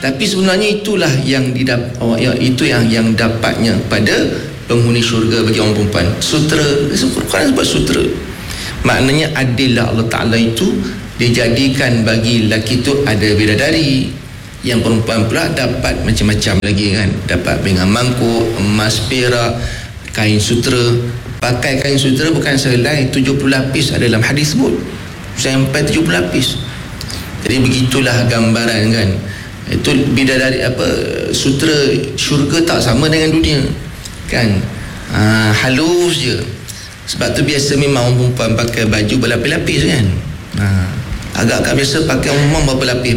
Tapi sebenarnya itulah yang itu yang dapatnya pada penghuni syurga bagi orang perempuan. Sutera, Quran sebut sutera. Maknanya adillah Allah Ta'ala itu dijadikan bagi lelaki itu ada bidadari, yang perempuan pula dapat macam-macam lagi kan, dapat pinggan mangkuk, emas, perak, kain sutera. Pakai kain sutera bukan selain 70 lapis, ada dalam hadis sebut sampai 70 lapis. Jadi begitulah gambaran kan. Itu bidadari sutera syurga tak sama dengan dunia kan. Halus je. Sebab tu biasa memang orang perempuan pakai baju berlapis-lapis kan. Agak-agak biasa pakai umum berapa lapis.